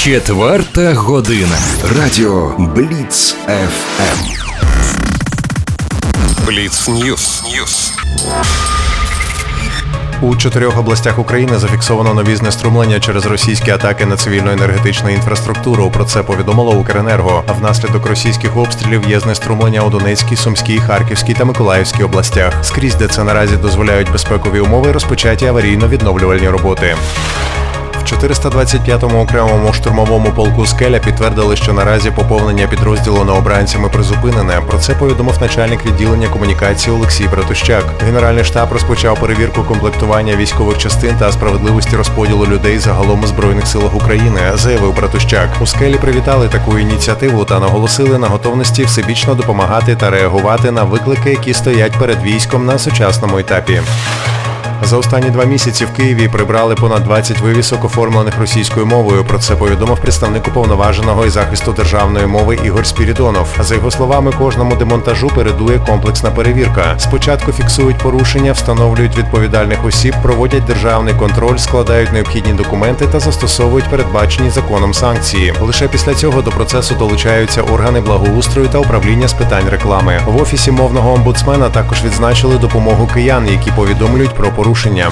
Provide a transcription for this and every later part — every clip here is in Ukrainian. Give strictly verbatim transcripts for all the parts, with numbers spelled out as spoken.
Четверта година. Радіо Бліц еф ем. Бліц Ньюс. Ньюс. У чотирьох областях України зафіксовано нові знеструмлення через російські атаки на цивільну енергетичну інфраструктуру. Про це повідомило Укренерго. А внаслідок російських обстрілів є знеструмлення у Донецькій, Сумській, Харківській та Миколаївській областях. Скрізь, де це наразі дозволяють безпекові умови, розпочаті аварійно-відновлювальні роботи. В чотириста двадцять п'ятому окремому штурмовому полку «Скеля» підтвердили, що наразі поповнення підрозділу новобранцями призупинене. Про це повідомив начальник відділення комунікації Олексій Братущак. Генеральний штаб розпочав перевірку комплектування військових частин та справедливості розподілу людей загалом у Збройних силах України, заявив Братущак. У «Скелі» привітали таку ініціативу та наголосили на готовності всебічно допомагати та реагувати на виклики, які стоять перед військом на сучасному етапі. За останні два місяці в Києві прибрали понад двадцять вивісок, оформлених російською мовою. Про це повідомив представник уповноваженого із захисту державної мови Ігор Спірідонов. За його словами, кожному демонтажу передує комплексна перевірка. Спочатку фіксують порушення, встановлюють відповідальних осіб, проводять державний контроль, складають необхідні документи та застосовують передбачені законом санкції. Лише після цього до процесу долучаються органи благоустрою та управління з питань реклами. В Офісі мовного омбудсмена також відзначили допомогу киян, які повідомлюють про порушення.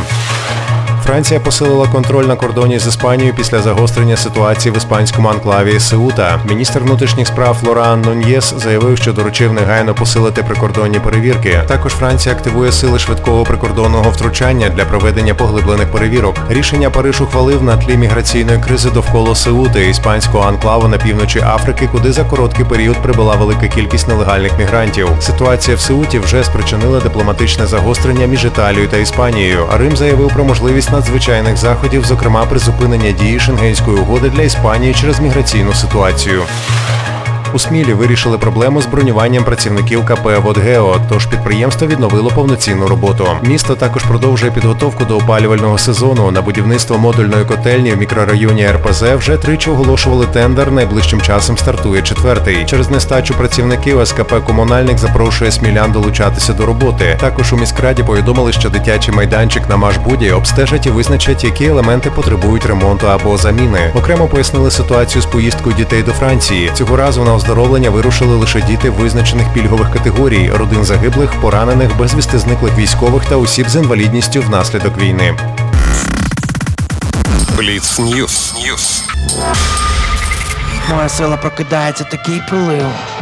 Франція посилила контроль на кордоні з Іспанією після загострення ситуації в іспанському анклаві Сеута. Міністр внутрішніх справ Флоран Нуньєс заявив, що доручив негайно посилити прикордонні перевірки. Також Франція активує сили швидкого прикордонного втручання для проведення поглиблених перевірок. Рішення Париж ухвалив на тлі міграційної кризи довкола Сеути, іспанського анклаву на півночі Африки, куди за короткий період прибула велика кількість нелегальних мігрантів. Ситуація в Сеуті вже спричинила дипломатичне загострення між Італією та Іспанією. А Рим заявив про можливість надзвичайних заходів, зокрема призупинення дії Шенгенської угоди для Іспанії через міграційну ситуацію. У Смілі вирішили проблему з бронюванням працівників ка пе «Водгео», тож підприємство відновило повноцінну роботу. Місто також продовжує підготовку до опалювального сезону. На будівництво модульної котельні в мікрорайоні ер пе зет вже тричі оголошували тендер, найближчим часом стартує четвертий. Через нестачу працівників ес ка пе «Комунальник» запрошує смілян долучатися до роботи. Також у міськраді повідомили, що дитячий майданчик на Машбуді обстежать і визначать, які елементи потребують ремонту або заміни. Окремо пояснили ситуацію з поїздкою дітей до Франції. Цього разу на оздоровлення вирушили лише діти визначених пільгових категорій, родин загиблих, поранених, безвісти зниклих військових та осіб з інвалідністю внаслідок війни. Бліц Ньюс. Ньюс. Моя сила прокидається, такий прилив.